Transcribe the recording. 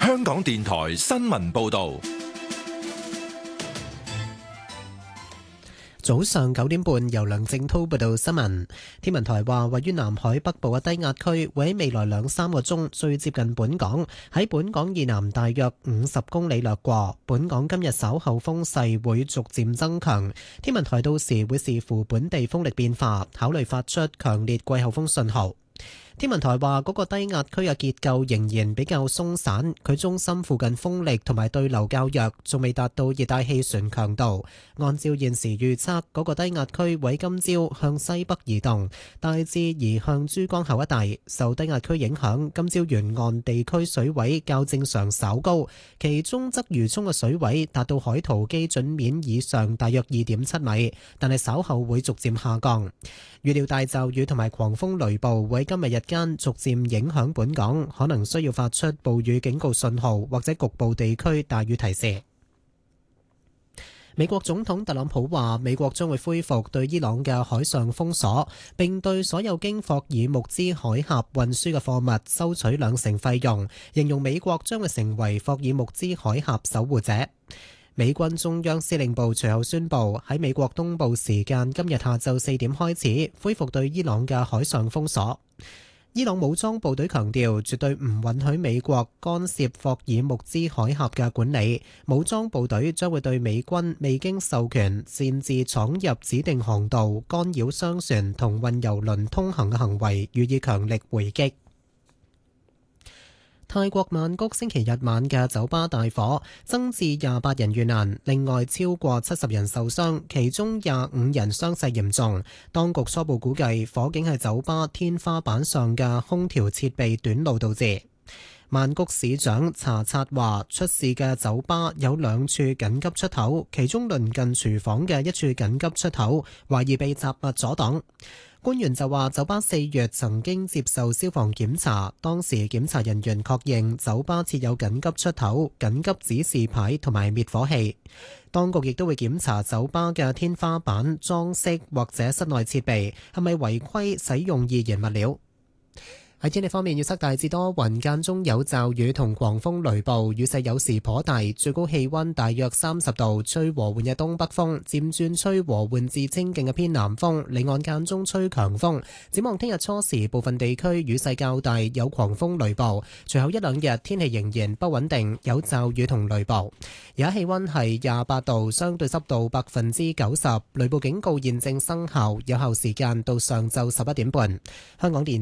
香港電台新聞報道。 早上9點半，由梁正滔報道新聞。天文台話，位於南海北部嘅低壓區會喺未來2-3個鐘最接近本港，喺本港以南大約50公里掠過。本港今日稍後風勢會逐漸增強，天文台到時會視乎本地風力變化，考慮發出強烈季候風信號。天文台話，嗰個低壓區嘅結構仍然比較鬆散，佢中心附近風力同埋對流較弱，仲未達到熱帶氣旋強度。按照現時預測，嗰個低壓區會今朝向西北移動，大致移向珠江口一帶。受低壓區影響，今朝沿岸地區水位較正常稍高，其中鰂魚涌嘅水位達到海圖基準面以上大約2.7米，但係稍後會逐漸下降。預料大驟雨同埋狂風雷暴會喺今日日間逐漸影響本港，可能需要發出暴雨警告信號或者局部地區大雨提示。美國總統特朗普話，美國將會恢復對伊朗嘅海上封鎖，並對所有經霍爾木茲海峽運輸嘅貨物收取2成費用，形容美國將會成為霍爾木茲海峽守護者。美軍中央司令部隨後宣布，喺美國東部時間今日下晝4點開始恢復對伊朗嘅海上封鎖。伊朗武裝部隊強調，絕對唔允許美國干涉霍爾木茲海峽嘅管理。武裝部隊將會對美軍未經授權擅自闖入指定航道、干擾商船同運油輪通行嘅行為予以強力回擊。泰國曼谷星期日晚嘅酒吧大火，增至28人遇難，另外超過70人受傷，其中25人傷勢嚴重。當局初步估計，火警係酒吧天花板上嘅空調設備短路導致。曼谷市長查察話，出事嘅酒吧有2處緊急出口，其中鄰近廚房嘅一處緊急出口，懷疑被雜物阻擋。官員就話，酒吧4月曾經接受消防檢查，當時檢查人員確認酒吧設有緊急出口、緊急指示牌同埋滅火器。當局亦都會檢查酒吧嘅天花板裝飾或者室內設備係咪違規使用易燃物料。喺天氣方面，預測大致多雲，間中有驟雨同狂風雷暴，雨勢有時頗大，最高氣溫大約30度，吹和緩嘅東北風，漸轉吹和緩至清勁嘅偏南風，離岸間中吹強風。展望聽日初時，部分地區雨勢較大，有狂風雷暴，隨後1-2日天氣仍然不穩定，有驟雨同雷暴。而家氣溫係28度，相對濕度90%，雷暴警告現正生效，有效時間到上晝11點半。香港電